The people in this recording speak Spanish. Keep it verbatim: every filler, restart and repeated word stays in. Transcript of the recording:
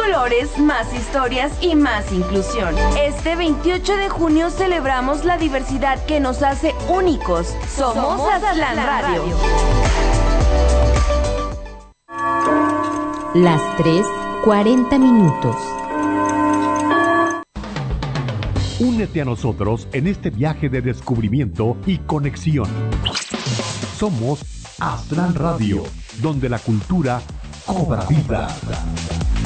colores, más historias y más inclusión. Este veintiocho de junio celebramos la diversidad que nos hace únicos. Somos Aztlán Radio. Las tres, cuarenta minutos. Únete a nosotros en este viaje de descubrimiento y conexión. Somos Aztlán Radio, donde la cultura cobra vida.